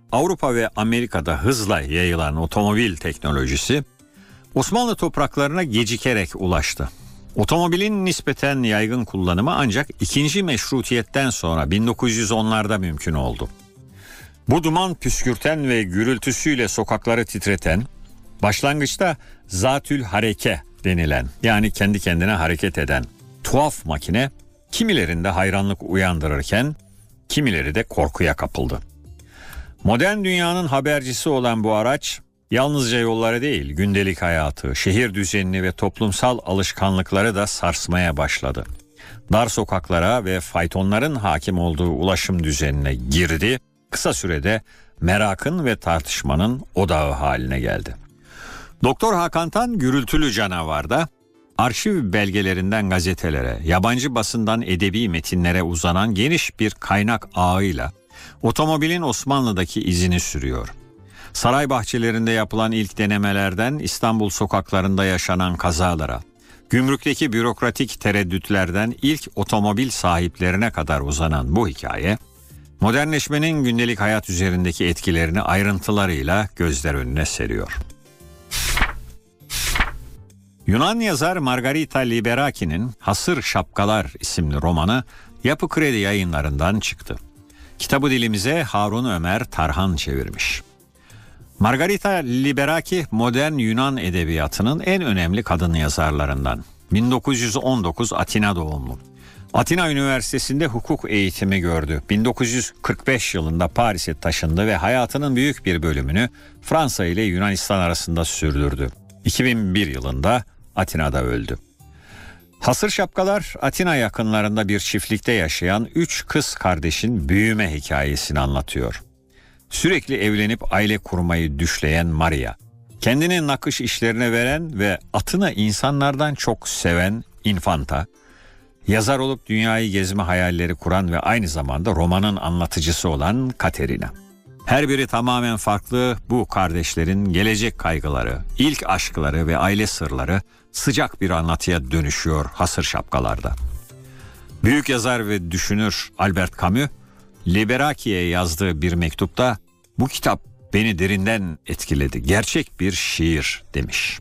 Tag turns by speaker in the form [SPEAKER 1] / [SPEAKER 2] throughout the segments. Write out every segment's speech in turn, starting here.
[SPEAKER 1] Avrupa ve Amerika'da hızla yayılan otomobil teknolojisi Osmanlı topraklarına gecikerek ulaştı. Otomobilin nispeten yaygın kullanımı ancak 2. Meşrutiyet'ten sonra 1910'larda mümkün oldu. Bu duman püskürten ve gürültüsüyle sokakları titreten, başlangıçta zatül hareke denilen, yani kendi kendine hareket eden tuhaf makine kimilerinde hayranlık uyandırırken kimileri de korkuya kapıldı. Modern dünyanın habercisi olan bu araç yalnızca yolları değil, gündelik hayatı, şehir düzenini ve toplumsal alışkanlıkları da sarsmaya başladı. Dar sokaklara ve faytonların hakim olduğu ulaşım düzenine girdi, kısa sürede merakın ve tartışmanın odağı haline geldi. Doktor Hakan Tan Gürültülü Canavar'da arşiv belgelerinden gazetelere, yabancı basından edebi metinlere uzanan geniş bir kaynak ağıyla otomobilin Osmanlı'daki izini sürüyor. Saray bahçelerinde yapılan ilk denemelerden İstanbul sokaklarında yaşanan kazalara, gümrükteki bürokratik tereddütlerden ilk otomobil sahiplerine kadar uzanan bu hikaye, modernleşmenin gündelik hayat üzerindeki etkilerini ayrıntılarıyla gözler önüne seriyor. Yunan yazar Margarita Liberaki'nin Hasır Şapkalar isimli romanı Yapı Kredi Yayınları'ndan çıktı. Kitabı dilimize Harun Ömer Tarhan çevirmiş. Margarita Liberaki modern Yunan edebiyatının en önemli kadın yazarlarından. 1919 Atina doğumlu. Atina Üniversitesi'nde hukuk eğitimi gördü. 1945 yılında Paris'e taşındı ve hayatının büyük bir bölümünü Fransa ile Yunanistan arasında sürdürdü. 2001 yılında Atina'da öldü. Hasır Şapkalar, Atina yakınlarında bir çiftlikte yaşayan 3 kız kardeşin büyüme hikayesini anlatıyor. Sürekli evlenip aile kurmayı düşleyen Maria, kendini nakış işlerine veren ve atını insanlardan çok seven Infanta, yazar olup dünyayı gezme hayalleri kuran ve aynı zamanda romanın anlatıcısı olan Katerina. Her biri tamamen farklı bu kardeşlerin gelecek kaygıları, ilk aşkları ve aile sırları sıcak bir anlatıya dönüşüyor Hasır Şapkalar'da. Büyük yazar ve düşünür Albert Camus, Liberaki'ye yazdığı bir mektupta "Bu kitap beni derinden etkiledi, gerçek bir şiir" demiş.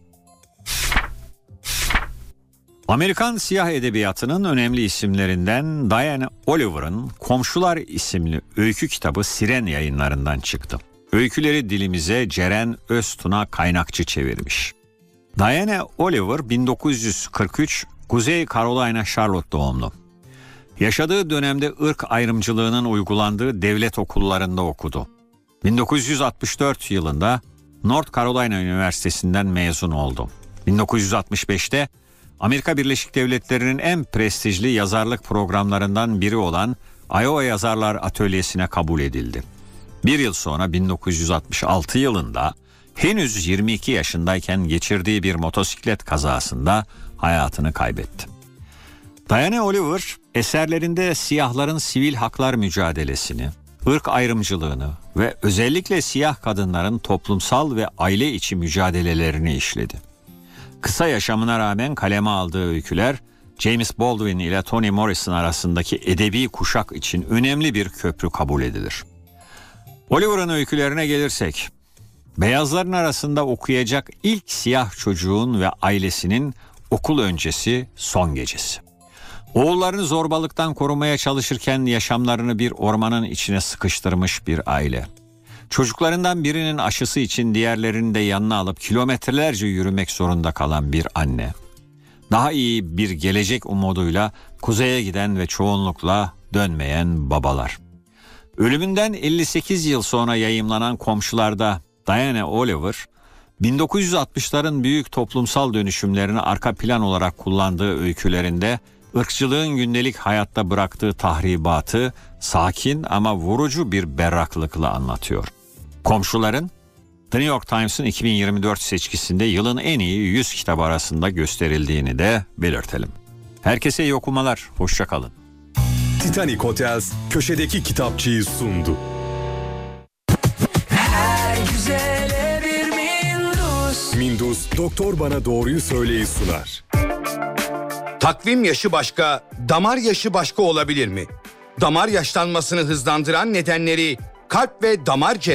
[SPEAKER 1] Amerikan siyah edebiyatının önemli isimlerinden Diane Oliver'ın Komşular isimli öykü kitabı Siren Yayınları'ndan çıktı. Öyküleri dilimize Ceren Öztuna Kaynakçı çevirmiş. Diane Oliver 1943 Kuzey Carolina Charlotte doğumlu. Yaşadığı dönemde ırk ayrımcılığının uygulandığı devlet okullarında okudu. 1964 yılında North Carolina Üniversitesi'nden mezun oldu. 1965'te Amerika Birleşik Devletleri'nin en prestijli yazarlık programlarından biri olan Iowa Yazarlar Atölyesi'ne kabul edildi. Bir yıl sonra 1966 yılında henüz 22 yaşındayken geçirdiği bir motosiklet kazasında hayatını kaybetti. Diane Oliver eserlerinde siyahların sivil haklar mücadelesini, ırk ayrımcılığını ve özellikle siyah kadınların toplumsal ve aile içi mücadelelerini işledi. Kısa yaşamına rağmen kaleme aldığı öyküler, James Baldwin ile Toni Morrison arasındaki edebi kuşak için önemli bir köprü kabul edilir. Oliver'ın öykülerine gelirsek, beyazların arasında okuyacak ilk siyah çocuğun ve ailesinin okul öncesi son gecesi. Oğullarını zorbalıktan korumaya çalışırken yaşamlarını bir ormanın içine sıkıştırmış bir aile. Çocuklarından birinin aşısı için diğerlerini de yanına alıp kilometrelerce yürümek zorunda kalan bir anne. Daha iyi bir gelecek umuduyla kuzeye giden ve çoğunlukla dönmeyen babalar. Ölümünden 58 yıl sonra yayımlanan Komşular'da Diane Oliver, 1960'ların büyük toplumsal dönüşümlerini arka plan olarak kullandığı öykülerinde ırkçılığın gündelik hayatta bıraktığı tahribatı sakin ama vurucu bir berraklıkla anlatıyor. Komşuların The New York Times'ın 2024 seçkisinde yılın en iyi 100 kitabı arasında gösterildiğini de belirtelim. Herkese iyi okumalar, hoşça kalın.
[SPEAKER 2] Titanic Hotels köşedeki kitapçıyı sundu.
[SPEAKER 3] Her güzele bir Mindus.
[SPEAKER 2] Mindus Doktor Bana Doğruyu Söyleyi sunar.
[SPEAKER 4] Takvim yaşı başka, damar yaşı başka olabilir mi? Damar yaşlanmasını hızlandıran nedenleri, kalp ve damar